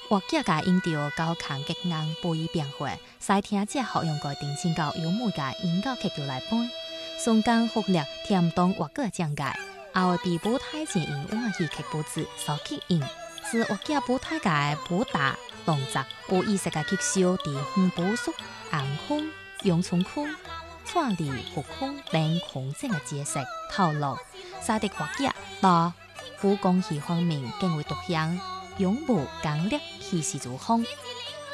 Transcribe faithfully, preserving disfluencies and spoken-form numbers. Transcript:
活脚甲引导高亢激昂不以变化，使听者学用个定情到幽默甲引导客桥来搬，松江福力添动活脚讲解，后被舞台前因换戏客布置所吸引，是活脚舞台界舞打动作有意识甲吸收伫黄埔属红空、永春区、串里福区等空间的角色套路，使得活脚到武功戏方面更为独享，勇武刚烈，气势如风。